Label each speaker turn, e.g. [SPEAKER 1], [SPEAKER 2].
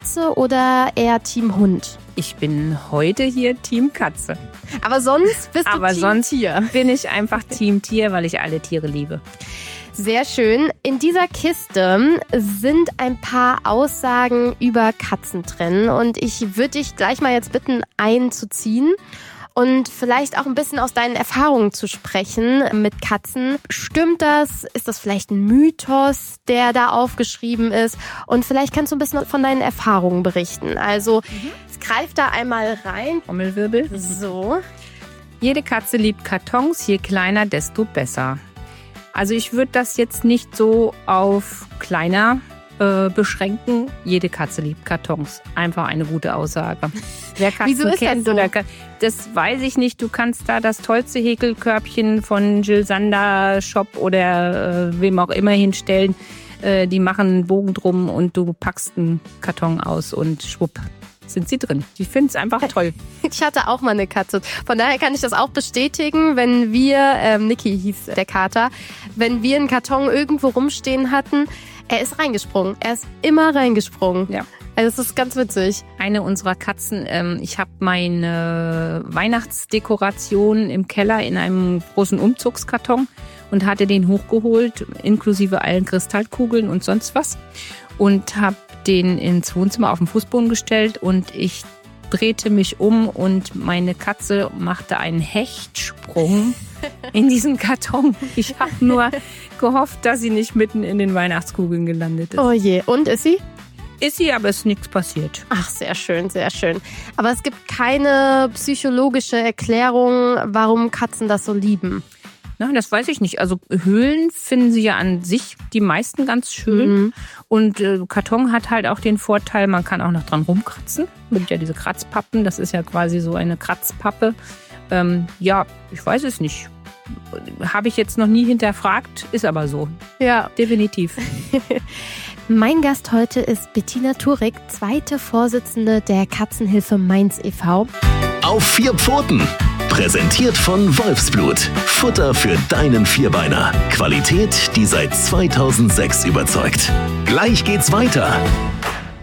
[SPEAKER 1] Katze oder eher Team Hund?
[SPEAKER 2] Ich bin heute hier Team Katze.
[SPEAKER 1] Aber sonst bist du Team Tier.
[SPEAKER 2] Bin ich einfach Team Tier, weil ich alle Tiere liebe.
[SPEAKER 1] Sehr schön. In dieser Kiste sind ein paar Aussagen über Katzen drin. Und ich würde dich gleich mal jetzt bitten, einen zu ziehen. Und vielleicht auch ein bisschen aus deinen Erfahrungen zu sprechen mit Katzen. Stimmt das? Ist das vielleicht ein Mythos, der da aufgeschrieben ist? Und vielleicht kannst du ein bisschen von deinen Erfahrungen berichten. Also, greif da einmal rein.
[SPEAKER 2] Trommelwirbel.
[SPEAKER 1] So.
[SPEAKER 2] Jede Katze liebt Kartons. Je kleiner, desto besser. Also ich würde das jetzt nicht so auf kleiner beschränken. Jede Katze liebt Kartons. Einfach eine gute Aussage. Wer Katzen
[SPEAKER 1] Wieso ist
[SPEAKER 2] kennt
[SPEAKER 1] das so?
[SPEAKER 2] oder das weiß ich nicht. Du kannst da das tollste Häkelkörbchen von Jill Sander Shop oder wem auch immer hinstellen. Die machen einen Bogen drum und du packst einen Karton aus und schwupp sind sie drin. Ich finde es einfach toll.
[SPEAKER 1] Ich hatte auch mal eine Katze. Von daher kann ich das auch bestätigen, wenn wir, Niki hieß der Kater, wenn wir einen Karton irgendwo rumstehen hatten, er ist reingesprungen. Er ist immer reingesprungen.
[SPEAKER 2] Ja.
[SPEAKER 1] Also das ist ganz witzig.
[SPEAKER 2] Eine unserer Katzen, ich habe meine Weihnachtsdekoration im Keller in einem großen Umzugskarton und hatte den hochgeholt, inklusive allen Kristallkugeln und sonst was. Und habe den ins Wohnzimmer auf den Fußboden gestellt und ich drehte mich um und meine Katze machte einen Hechtsprung in diesen Karton. Ich habe nur gehofft, dass sie nicht mitten in den Weihnachtskugeln gelandet ist.
[SPEAKER 1] Oh je, und ist sie?
[SPEAKER 2] Ist sie, aber ist nichts passiert.
[SPEAKER 1] Ach, sehr schön, sehr schön. Aber es gibt keine psychologische Erklärung, warum Katzen das so lieben.
[SPEAKER 2] Na, das weiß ich nicht. Also Höhlen finden sie ja an sich die meisten ganz schön. Und Karton hat halt auch den Vorteil, man kann auch noch dran rumkratzen. Es gibt ja diese Kratzpappen, das ist ja quasi so eine Kratzpappe. Ja, ich weiß es nicht. Habe ich jetzt noch nie hinterfragt, ist aber so.
[SPEAKER 1] Ja,
[SPEAKER 2] definitiv.
[SPEAKER 1] Mein Gast heute ist Bettina Turek, zweite Vorsitzende der Katzenhilfe Mainz e.V.
[SPEAKER 3] Auf 4 Pfoten. Präsentiert von Wolfsblut. Futter für deinen Vierbeiner. Qualität, die seit 2006 überzeugt. Gleich geht's weiter.